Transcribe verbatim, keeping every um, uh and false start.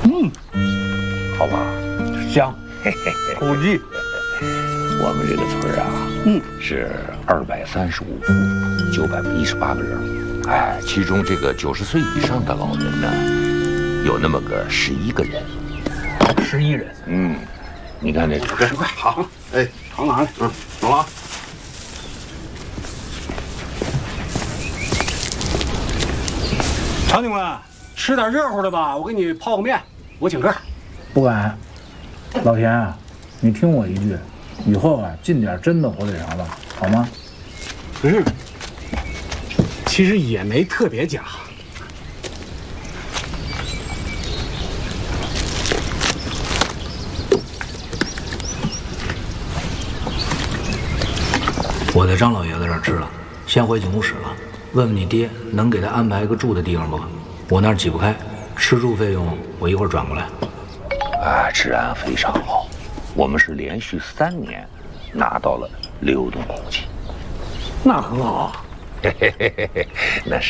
嗯， 好吧， 香，土鸡。 我们这个村啊， 嗯， 是二百三十五户，九百一十八个人。哎，其中这个九十岁以上的老人呢，有那么个十一个人。 十一人。 嗯，你看这十块，好，哎，好拿来，嗯，走了啊。长警官，吃点热乎的吧，我给你泡个面，我请客。 不敢，老田啊，你听我一句，以后啊进点真的火腿肠吧，好吗？ 不是，其实也没特别假。 我在张老爷子这儿吃了，先回警务室了。问问你爹，能给他安排个住的地方不？我那儿挤不开，吃住费用我一会儿转过来。 啊，治安非常好，我们是连续三年拿到了流动空气， 那很好啊。 嘿嘿嘿嘿嘿，那是。